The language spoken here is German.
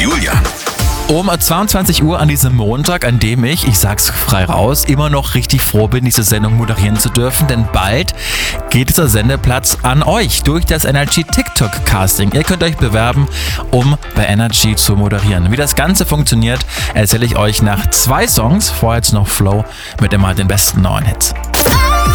Julian. Um 22 Uhr an diesem Montag, an dem ich sag's frei raus, immer noch richtig froh bin, diese Sendung moderieren zu dürfen, denn bald geht dieser Sendeplatz an euch durch das Energy TikTok Casting. Ihr könnt euch bewerben, um bei Energy zu moderieren. Wie das Ganze funktioniert, erzähle ich euch nach 2 Songs. Vorher jetzt noch Flow mit immer den besten neuen Hits.